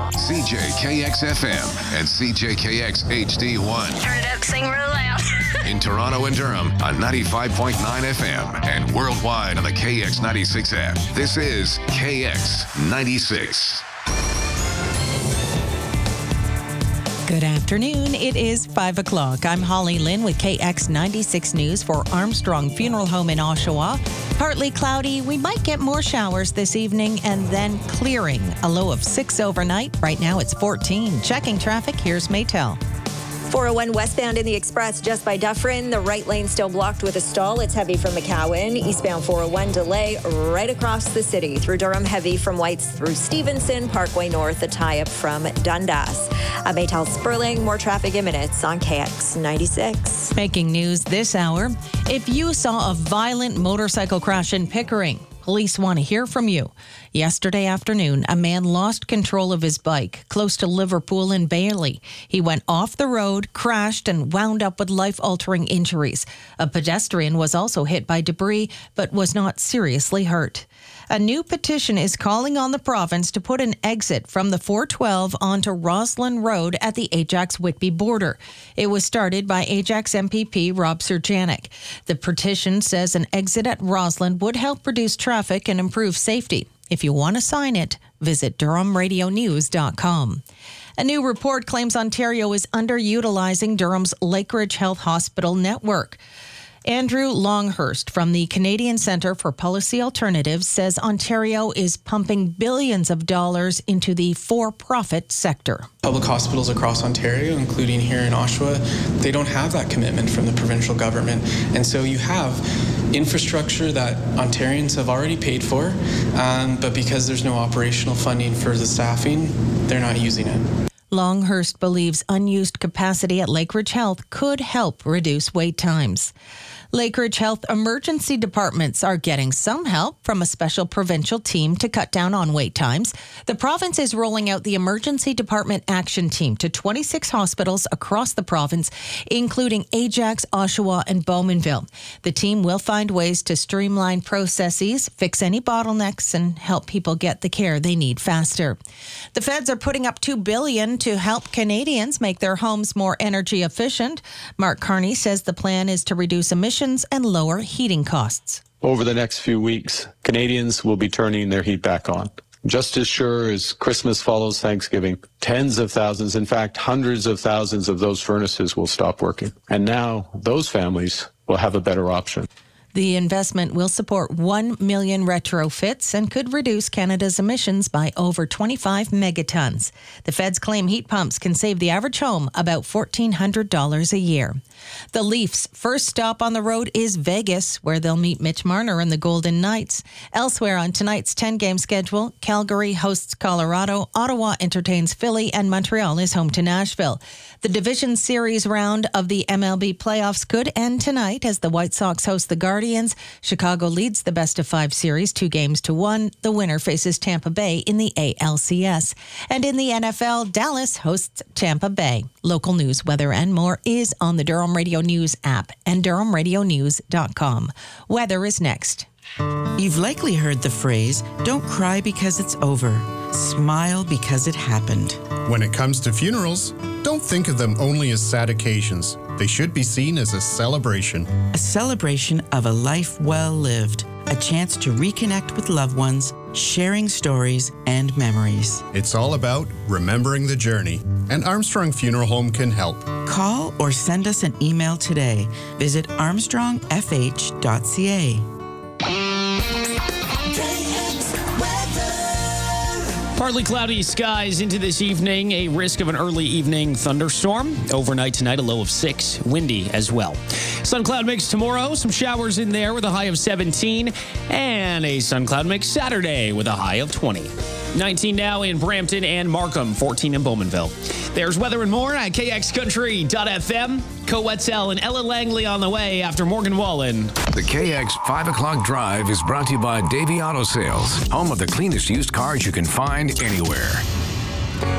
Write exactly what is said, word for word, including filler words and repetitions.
C J K X F M and C J K X H D one. Turn it up, sing real loud. In Toronto and Durham on ninety-five point nine F M and worldwide on the K X ninety-six app. This is K X ninety-six. Good afternoon. It is five o'clock. I'm Holly Lynn with K X ninety-six News for Armstrong Funeral Home in Oshawa. Partly cloudy. We might get more showers this evening and then clearing. A low of six overnight. Right now it's fourteen. Checking traffic. Here's Maytel. four oh one westbound in the Express just by Dufferin. The right lane still blocked with a stall. It's heavy from McCowan. Eastbound four oh one delay right across the city. Through Durham, heavy from Whites through Stevenson. Parkway North, a tie-up from Dundas. I'm Maytel Sperling. More traffic in minutes on K X ninety-six. Making news this hour. If you saw a violent motorcycle crash in Pickering, police want to hear from you. Yesterday afternoon, a man lost control of his bike close to Liverpool and Bailey. He went off the road, crashed, and wound up with life-altering injuries. A pedestrian was also hit by debris, but was not seriously hurt. A new petition is calling on the province to put an exit from the four twelve onto Roslyn Road at the Ajax-Whitby border. It was started by Ajax M P P Rob Surjanek. The petition says an exit at Roslyn would help reduce traffic and improve safety. If you want to sign it, visit Durham Radio News dot com. A new report claims Ontario is underutilizing Durham's Lakeridge Health Hospital network. Andrew Longhurst from the Canadian Centre for Policy Alternatives says Ontario is pumping billions of dollars into the for-profit sector. Public hospitals across Ontario, including here in Oshawa, they don't have that commitment from the provincial government. And so you have infrastructure that Ontarians have already paid for, um, but because there's no operational funding for the staffing, they're not using it. Longhurst believes unused capacity at Lakeridge Health could help reduce wait times. Lakeridge Health emergency departments are getting some help from a special provincial team to cut down on wait times. The province is rolling out the Emergency Department Action Team to twenty-six hospitals across the province, including Ajax, Oshawa, and Bowmanville. The team will find ways to streamline processes, fix any bottlenecks, and help people get the care they need faster. The feds are putting up two billion dollars to help Canadians make their homes more energy efficient. Mark Carney says the plan is to reduce emissions and lower heating costs. Over the next few weeks, Canadians will be turning their heat back on. Just as sure as Christmas follows Thanksgiving, tens of thousands, in fact, hundreds of thousands of those furnaces will stop working. And now those families will have a better option. The investment will support one million retrofits and could reduce Canada's emissions by over twenty-five megatons. The feds claim heat pumps can save the average home about fourteen hundred dollars a year. The Leafs' first stop on the road is Vegas, where they'll meet Mitch Marner and the Golden Knights. Elsewhere on tonight's ten-game schedule, Calgary hosts Colorado, Ottawa entertains Philly, and Montreal is home to Nashville. The Division Series round of the M L B playoffs could end tonight as the White Sox host the Guardians. Chicago leads the best-of-five series two games to one. The winner faces Tampa Bay in the A L C S. And in the N F L, Dallas hosts Tampa Bay. Local news, weather, and more is on the Durham Radio News app and Durham Radio News dot com. Weather is next. You've likely heard the phrase, don't cry because it's over. Smile because it happened. When it comes to funerals, don't think of them only as sad occasions. They should be seen as a celebration. A celebration of a life well lived. A chance to reconnect with loved ones, sharing stories and memories. It's all about remembering the journey, and Armstrong Funeral Home can help. Call or send us an email today. Visit armstrong f h dot c a. Partly cloudy skies into this evening. A risk of an early evening thunderstorm. Overnight tonight, a low of six. Windy as well. Sun cloud mix tomorrow. Some showers in there with a high of seventeen. And a sun cloud mix Saturday with a high of twenty. nineteen now in Brampton and Markham. fourteen in Bowmanville. There's weather and more at K X Country dot f m. Co Wetzel and Ella Langley on the way after Morgan Wallen. The K X five o'clock Drive is brought to you by Davey Auto Sales, home of the cleanest used cars you can find anywhere.